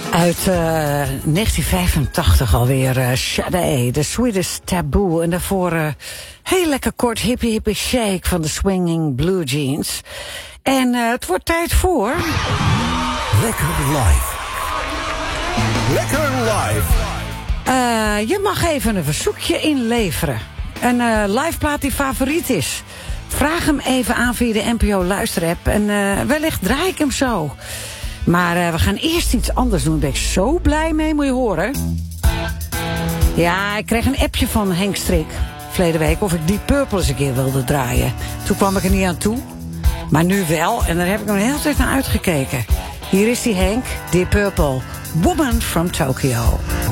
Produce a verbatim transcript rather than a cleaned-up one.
Uit uh, negentien vijfentachtig alweer, uh, Sade, The Sweetest Taboo. En daarvoor uh, heel lekker kort Hippie Hippie Shake van de Swinging Blue Jeans. En uh, het wordt tijd voor... Lekker live. Lekker live. Uh, je mag even een verzoekje inleveren. Een uh, liveplaat die favoriet is. Vraag hem even aan via de N P O luisterapp. En uh, wellicht draai ik hem zo. Maar uh, we gaan eerst iets anders doen. Daar ben ik zo blij mee, moet je horen. Ja, ik kreeg een appje van Henk Strik verleden week of ik Deep Purple eens een keer wilde draaien. Toen kwam ik er niet aan toe. Maar nu wel. En daar heb ik hem de hele tijd naar uitgekeken. Hier is die Henk, Deep Purple. Woman from Tokyo.